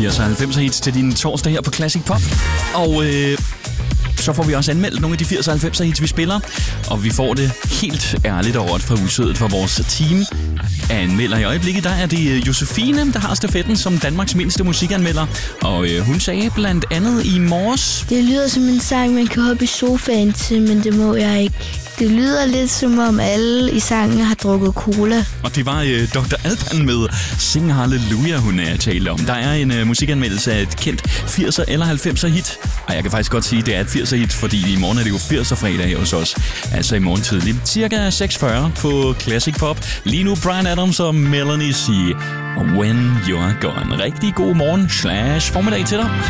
80'er og 90'er hits til din torsdag her på Classic Pop. Og så får vi også anmeldt nogle af de 80'er og 90'er hits, vi spiller. Og vi får det helt ærligt og råt fra udsødet fra vores team anmelder. I øjeblikket der er det Josefine, der har stafetten som Danmarks mindste musikanmelder. Og hun sagde blandt andet i morges: det lyder som en sang, man kan hoppe i sofaen til, men det må jeg ikke. Det lyder lidt som om alle i sangen har drukket cola. Og det var Dr. Alban med Sing Hallelujah, hun talte om. Der er en musikanmeldelse af et kendt 80'er eller 90'er hit. Og jeg kan faktisk godt sige, at det er et 80'er hit, fordi i morgen er det jo 80'er fredag her hos os. Altså i morgen tidlig. Cirka 6:40 på Classic Pop. Lige nu Bryan Adams og Melanie C. When You're Gone. Rigtig god morgen / formiddag til dig.